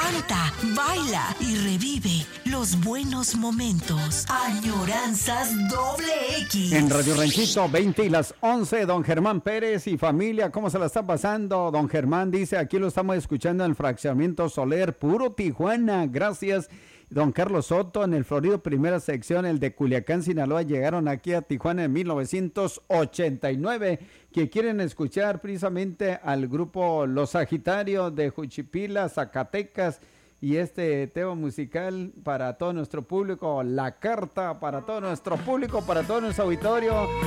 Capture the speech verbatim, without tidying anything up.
Canta, baila y revive los buenos momentos. Añoranzas doble X. En Radio Ranchito, veinte y las once, don Germán Pérez y familia, ¿cómo se la está pasando? Don Germán dice, aquí lo estamos escuchando en el fraccionamiento Soler, puro Tijuana, gracias. Don Carlos Soto, en el Florido, primera sección, el de Culiacán, Sinaloa, llegaron aquí a Tijuana en mil novecientos ochenta y nueve, que quieren escuchar precisamente al grupo Los Sagitarios de Juchipila, Zacatecas, y este tema musical para todo nuestro público, La Carta, para todo nuestro público, para todo nuestro auditorio.